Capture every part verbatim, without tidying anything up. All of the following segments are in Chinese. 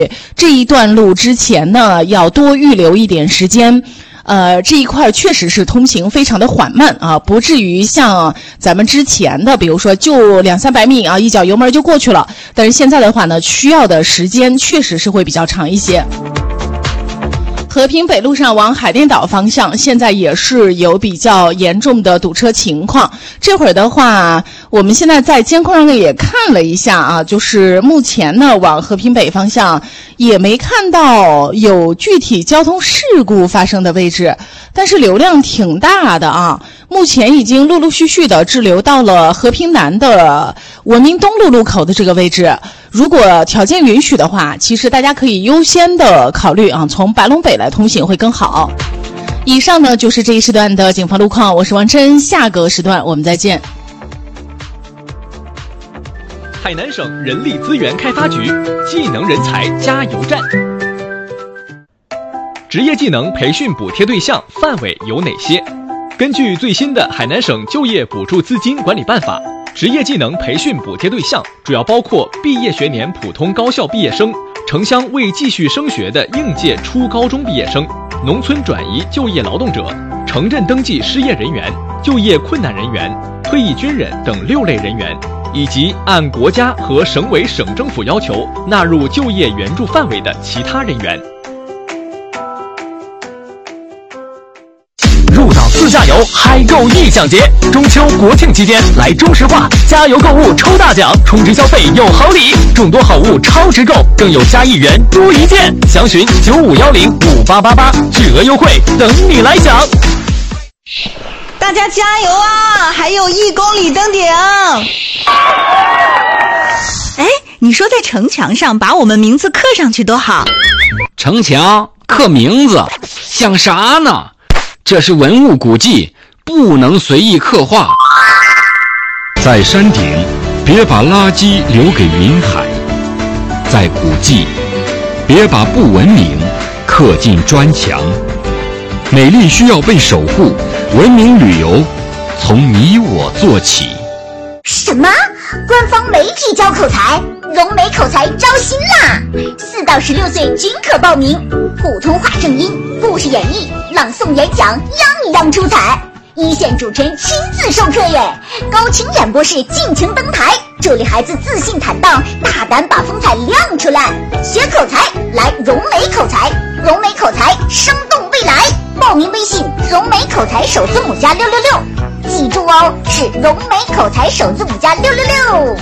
这一段路之前呢，要多预留一点时间。呃，这一块确实是通行非常的缓慢啊，不至于像咱们之前的，比如说就两三百米啊，一脚油门就过去了。但是现在的话呢，需要的时间确实是会比较长一些。和平北路上往海淀岛方向，现在也是有比较严重的堵车情况。这会儿的话，我们现在在监控上也看了一下啊，就是目前呢，往和平北方向也没看到有具体交通事故发生的位置，但是流量挺大的啊。目前已经陆陆续续的滞留到了和平南的文明东路路口的这个位置。如果条件允许的话，其实大家可以优先的考虑啊，从白龙北来通行会更好。以上呢就是这一时段的警方路况，我是王琛，下个时段我们再见。 海南省人力资源开发局技能人才加油站。职业技能培训补贴对象范围有哪些？根据最新的海南省就业补助资金管理办法，职业技能培训补贴对象主要包括毕业学年普通高校毕业生、城乡未继续升学的应届初高中毕业生、农村转移就业劳动者、城镇登记失业人员、就业困难人员、退役军人等六类人员，以及按国家和省委省政府要求纳入就业援助范围的其他人员。 入岛自驾游嗨购易奖节，中秋国庆期间来中石化加油购物抽大奖，充值消费有好礼，众多好物超值购，更有加一元多一件。详询九五幺零五八八八，巨额优惠等你来享。 大家加油啊！还有一公里登顶。哎，你说在城墙上把我们名字刻上去多好。 城墙刻名字像啥呢？这是文物古迹，不能随意刻画。 在山顶，别把垃圾留给云海；在古迹，别把不文明刻进砖墙。美丽需要被守护，文明旅游从你我做起。 什么？官方媒体教口才？融媒口才招新啦！四到十六岁均可报名，普通话正音、故事演绎、朗诵演讲，样样出彩。一线主持人亲自授课耶，高清演播室尽情登台，这里孩子自信坦荡，大胆把风采亮出来。学口才来融媒口才，融媒口才生动未来。报名微信融媒口才首字母加六六六，记住哦，是融媒口才首字母加六六六。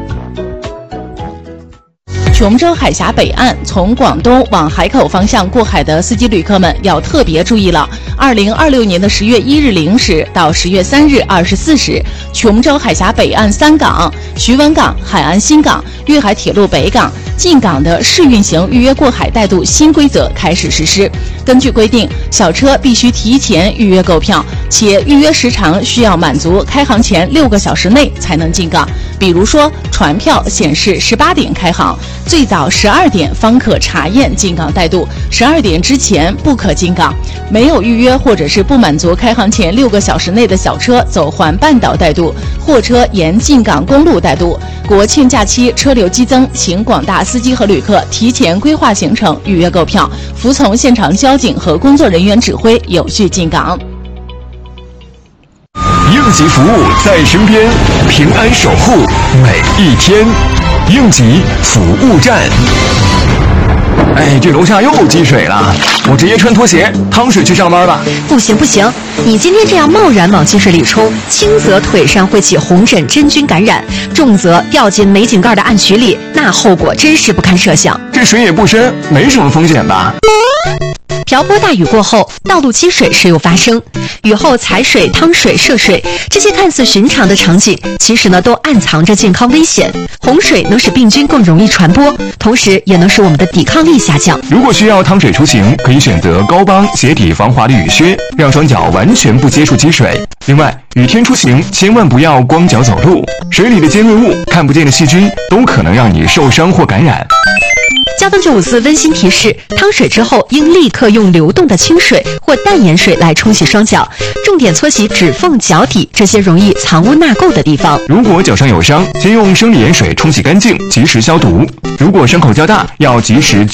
琼州海峡北岸从广东往海口方向过海的司机旅客们要特别注意了。二零二六年的十月一日零时到十月三日二十四时，琼州海峡北岸三港、徐闻港、海安新港、粤海铁路北港进港的试运行预约过海带渡新规则开始实施。根据规定，小车必须提前预约购票，且预约时长需要满足开航前六个小时内才能进港。比如说，船票显示十八点开航，最早十二点方可查验进港带渡，十二点之前不可进港。没有预约或者是不满足开航前六个小时内的小车走环半岛带渡，货车沿进港公路带渡。国庆假期车流激增，请广大司机和旅客提前规划行程，预约购票，服从现场交警和工作人员指挥，有序进港。 应急服务在身边，平安守护每一天。应急服务站。哎，这楼下又积水了，我直接穿拖鞋趟水去上班吧。 不行不行，你今天这样贸然往积水里冲，轻则腿上会起红疹真菌感染，重则掉进煤井盖的暗渠里，那后果真是不堪设想。 这水也不深，没什么风险吧？ 瓢泼大雨过后，道路积水时有发生，雨后踩水、趟水、涉水，这些看似寻常的场景，其实呢都暗藏着健康危险。洪水能使病菌更容易传播，同时也能使我们的抵抗力下降。 如果需要趟水出行，可以选择高帮鞋底防滑的雨靴，让双脚完全不接触积水。另外，雨天出行千万不要光脚走路，水里的尖锐物、看不见的细菌都可能让你受伤或感染。 交通九五四温馨提示：趟水之后应立刻用流动的清水或淡盐水来冲洗双脚，重点搓洗指缝、脚底这些容易藏污纳垢的地方。 如果脚上有伤，先用生理盐水冲洗干净，及时消毒。如果伤口较大，要及时